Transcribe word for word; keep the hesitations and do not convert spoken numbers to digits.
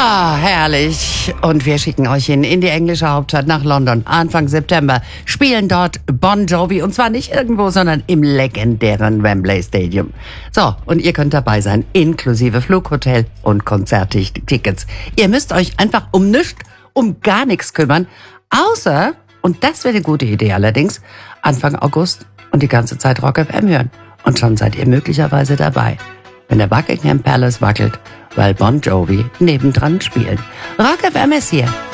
Ah, herrlich. Und wir schicken euch hin in die englische Hauptstadt nach London. Anfang September spielen dort Bon Jovi. Und zwar nicht irgendwo, sondern im legendären Wembley Stadium. So, und ihr könnt dabei sein, inklusive Flughotel und Konzerttickets. Ihr müsst euch einfach um nichts, um gar nichts kümmern. Außer, und das wäre eine gute Idee allerdings, Anfang August und die ganze Zeit Rock F M hören. Und schon seid ihr möglicherweise dabei, wenn der Buckingham Palace wackelt, weil Bon Jovi nebendran spielt. Rock F M ist hier.